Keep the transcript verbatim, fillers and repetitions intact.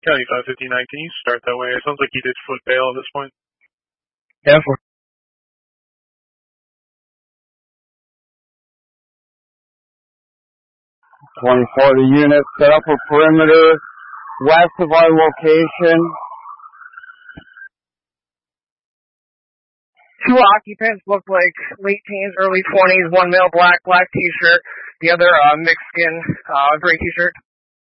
County five fifty-nine, can you start that way? It sounds like you did foot bail at this point. Yeah, for twenty-four, the unit set up a perimeter west of our location. Two occupants looked like late teens, early twenties. One male, black, black t-shirt. The other, uh, mixed skin, uh, gray t-shirt.